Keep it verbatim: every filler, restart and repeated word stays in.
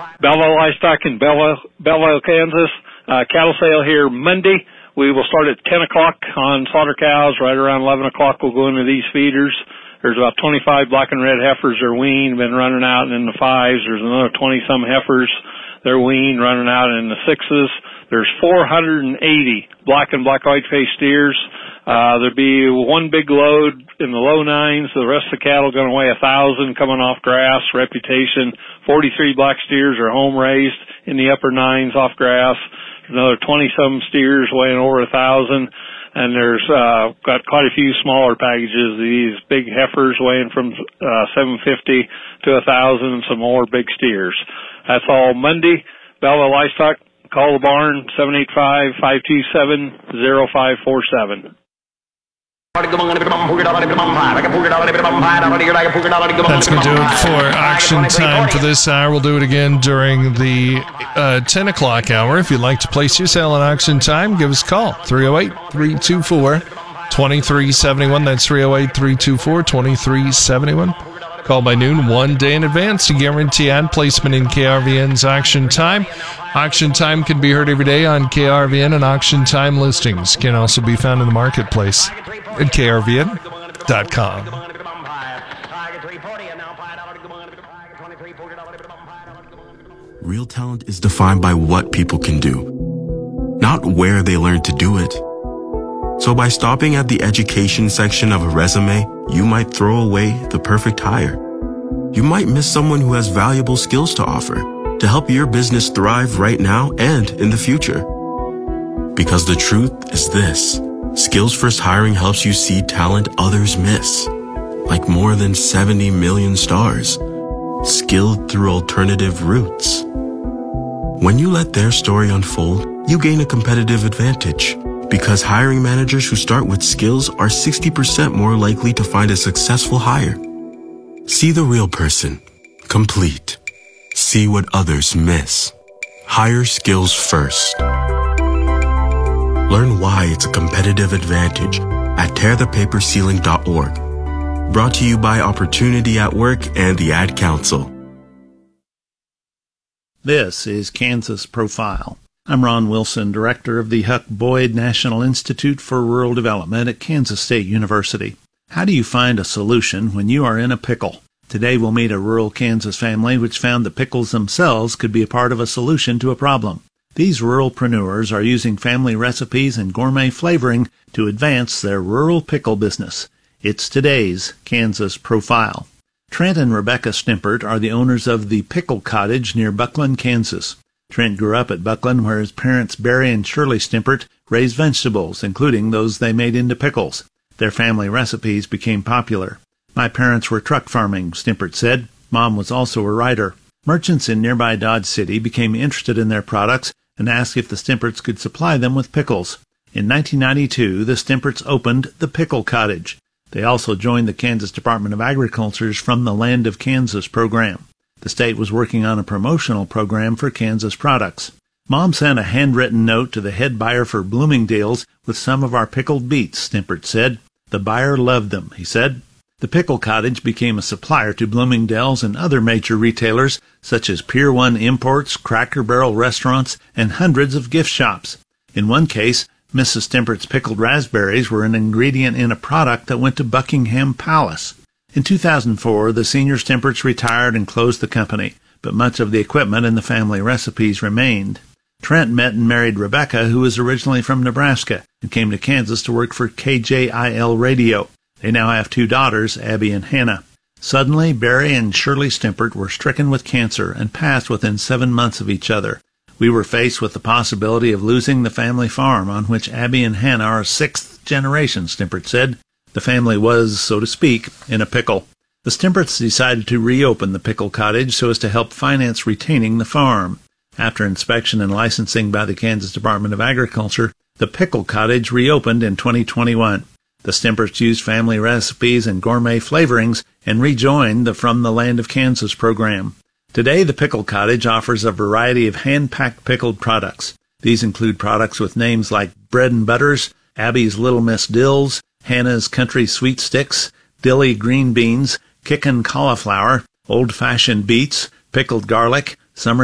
Belleville Livestock in Belleville, Belleville, Kansas. Uh, cattle sale here Monday. We will start at ten o'clock on slaughter cows. Right around eleven o'clock we'll go into these feeders. There's about twenty-five black and red heifers that are weaned, been running out in the fives. There's another twenty-some heifers. They're weaned, running out in the sixes. There's four hundred eighty black and black white face steers. Uh, there'll be one big load in the low nines. The rest of the cattle going to weigh a thousand coming off grass. Reputation, forty-three black steers are home raised in the upper nines off grass. There's another twenty-some steers weighing over a thousand. And there's, uh, got quite a few smaller packages. These big heifers weighing from, uh, seven fifty to a thousand, and some more big steers. That's all Monday. Belleville Livestock, call the barn, seven eight five, five two seven, zero five four seven. That's going to do it for Auction Time for this hour. We'll do it again during the uh, ten o'clock hour. If you'd like to place your sale on Auction Time, give us a call, three oh eight, three two four, two three seven one. That's three oh eight, three two four, two three seven one. Call by noon one day in advance to guarantee on placement in K R V N's Auction Time. Auction Time can be heard every day on K R V N, and Auction Time listings can also be found in the marketplace at K R V N dot com. Real talent is defined by what people can do, not where they learn to do it. So by stopping at the education section of a resume, you might throw away the perfect hire. You might miss someone who has valuable skills to offer to help your business thrive right now and in the future. Because the truth is this: Skills First Hiring helps you see talent others miss, like more than seventy million stars, skilled through alternative routes. When you let their story unfold, you gain a competitive advantage, because hiring managers who start with skills are sixty percent more likely to find a successful hire. See the real person, complete. See what others miss. Hire skills first. Learn why it's a competitive advantage at tear the paper ceiling dot org. Brought to you by Opportunity at Work and the Ad Council. This is Kansas Profile. I'm Ron Wilson, director of the Huck Boyd National Institute for Rural Development at Kansas State University. How do you find a solution when you are in a pickle? Today we'll meet a rural Kansas family which found that pickles themselves could be a part of a solution to a problem. These ruralpreneurs are using family recipes and gourmet flavoring to advance their rural pickle business. It's today's Kansas Profile. Trent and Rebecca Stimpert are the owners of the Pickle Cottage near Buckland, Kansas. Trent grew up at Buckland, where his parents Barry and Shirley Stimpert raised vegetables, including those they made into pickles. Their family recipes became popular. My parents were truck farming, Stimpert said. Mom was also a writer. Merchants in nearby Dodge City became interested in their products and asked if the Stimperts could supply them with pickles. In nineteen ninety-two, the Stimperts opened the Pickle Cottage. They also joined the Kansas Department of Agriculture's From the Land of Kansas program. The state was working on a promotional program for Kansas products. Mom sent a handwritten note to the head buyer for Bloomingdale's with some of our pickled beets, Stimpert said. The buyer loved them, he said. The Pickle Cottage became a supplier to Bloomingdale's and other major retailers, such as Pier one Imports, Cracker Barrel restaurants, and hundreds of gift shops. In one case, Missus Stimpert's pickled raspberries were an ingredient in a product that went to Buckingham Palace. In two thousand four, the senior Stimperts retired and closed the company, but much of the equipment and the family recipes remained. Trent met and married Rebecca, who was originally from Nebraska, and came to Kansas to work for K J I L Radio. They now have two daughters, Abby and Hannah. Suddenly, Barry and Shirley Stimpert were stricken with cancer and passed within seven months of each other. We were faced with the possibility of losing the family farm, on which Abby and Hannah are sixth generation, Stimpert said. The family was, so to speak, in a pickle. The Stimperts decided to reopen the Pickle Cottage so as to help finance retaining the farm. After inspection and licensing by the Kansas Department of Agriculture, the Pickle Cottage reopened in twenty twenty-one. The Stimperts used family recipes and gourmet flavorings and rejoined the From the Land of Kansas program. Today, the Pickle Cottage offers a variety of hand-packed pickled products. These include products with names like Bread and Butters, Abby's Little Miss Dills, Hannah's Country Sweet Sticks, Dilly Green Beans, Kickin' Cauliflower, Old-Fashioned Beets, Pickled Garlic, Summer